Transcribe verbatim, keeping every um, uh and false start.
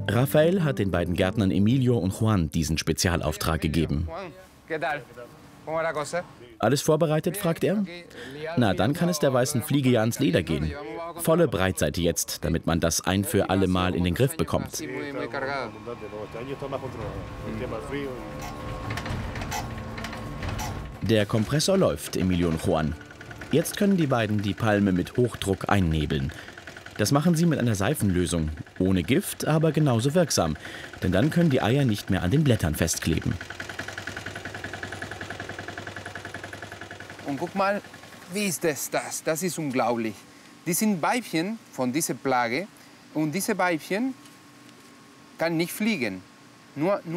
Rafael hat den beiden Gärtnern Emilio und Juan diesen Spezialauftrag gegeben. Alles vorbereitet, fragt er. Na, dann kann es der weißen Fliege ja ans Leder gehen. Volle Breitseite jetzt, damit man das ein für alle Mal in den Griff bekommt. Der Kompressor läuft, Emilio und Juan. Jetzt können die beiden die Palme mit Hochdruck einnebeln. Das machen sie mit einer Seifenlösung. Ohne Gift, aber genauso wirksam. Denn dann können die Eier nicht mehr an den Blättern festkleben. Und guck mal, wie ist das, das? Das ist unglaublich. Die sind Weibchen von dieser Plage. Und diese Weibchen kann nicht fliegen. Nur, nur